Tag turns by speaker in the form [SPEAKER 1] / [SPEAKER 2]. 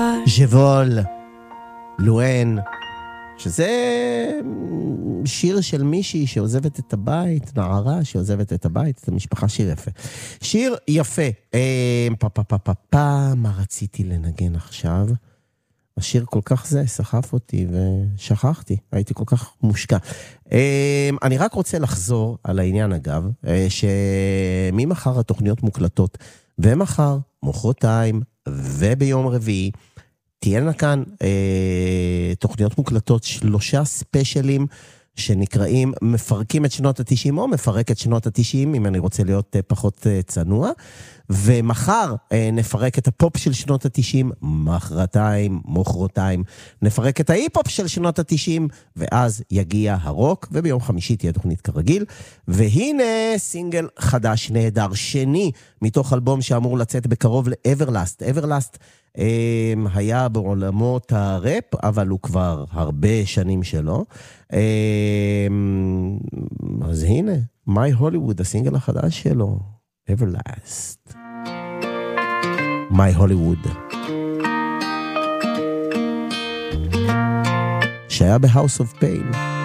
[SPEAKER 1] ז'בול, לואן, שזה שיר של מישהי שעוזבת את הבית, נערה שעוזבת את הבית, את המשפחה. שיר יפה. שיר יפה. מה רציתי לנגן עכשיו? השיר כל כך סחף אותי ושכחתי, הייתי כל כך מושקע. אני רק רוצה לחזור על העניין אגב, שממחר התוכניות מוקלטות, ומחר, מחרתיים וביום רביעי, תהיינה כאן תוכניות מוקלטות, 3 ספיישלים שנקראים מפרקים את שנות ה-90 או מפרק את שנות ה-90, אם אני רוצה להיות פחות צנוע, ומחר נפרק את הפופ של שנות ה-90, מחרתיים, נפרק את ההיפ-הופ של שנות ה-90, ואז יגיע הרוק, וביום חמישי תהיה תוכנית כרגיל, והנה סינגל חדש נהדר, שני, מתוך אלבום שאמור לצאת בקרוב לאברלאסט. אברלאסט היה בעולמות הראפ, אבל הוא כבר הרבה שנים שלו. אז הנה, My Hollywood, הסינגל החדש שלו, Everlast. My Hollywood. שהיה ב-House of Pain.